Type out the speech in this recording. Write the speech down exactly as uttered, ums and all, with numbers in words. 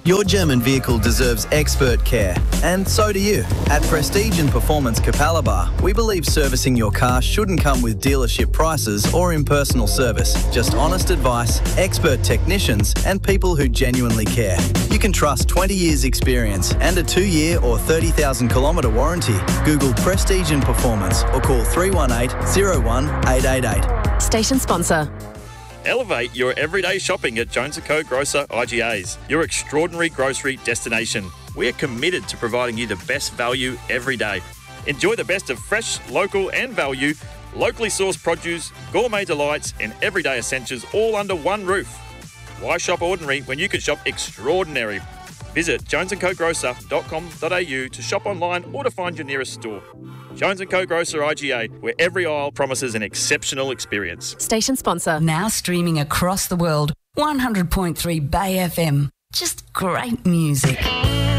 Your German vehicle deserves expert care, and so do you. At Prestige and Performance Capalaba, we believe servicing your car shouldn't come with dealership prices or impersonal service. Just honest advice, expert technicians, and people who genuinely care. You can trust twenty years experience and a two-year or thirty thousand kilometre warranty. Google Prestige and Performance or call three one eight, zero one, eight eight eight. Station sponsor. Elevate your everyday shopping at Jones and Co Grocer I G As, your extraordinary grocery destination. We are committed to providing you the best value every day. Enjoy the best of fresh, local and value, locally sourced produce, gourmet delights and everyday essentials all under one roof. Why shop ordinary when you can shop extraordinary? Visit jones and co grocer dot com dot a u to shop online or to find your nearest store. Jones and Co Grocer I G A, where every aisle promises an exceptional experience. Station sponsor. Now streaming across the world, one hundred point three Bay F M. Just great music.